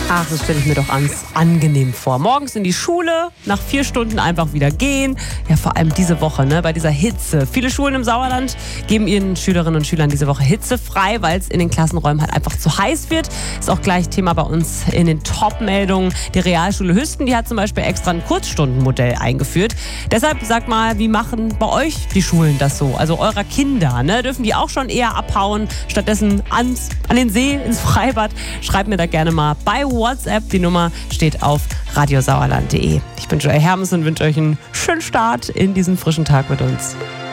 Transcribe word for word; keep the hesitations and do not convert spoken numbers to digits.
Ach, das stelle ich mir doch ganz angenehm vor. Morgens in die Schule, nach vier Stunden einfach wieder gehen. Ja, vor allem diese Woche, ne, bei dieser Hitze. Viele Schulen im Sauerland geben ihren Schülerinnen und Schülern diese Woche Hitze frei, weil es in den Klassenräumen halt einfach zu heiß wird. Ist auch gleich Thema bei uns in den Top-Meldungen. Die Realschule Hüsten, die hat zum Beispiel extra ein Kurzstundenmodell eingeführt. Deshalb sag mal, wie machen bei euch die Schulen das so? Also eurer Kinder, ne? Dürfen die auch schon eher abhauen, stattdessen ans, an den See, ins Freibad? Schreibt mir da gerne mal bei WhatsApp. Die Nummer steht auf radiosauerland punkt de. Ich bin Joy Hermes und wünsche euch einen schönen Start in diesen frischen Tag mit uns.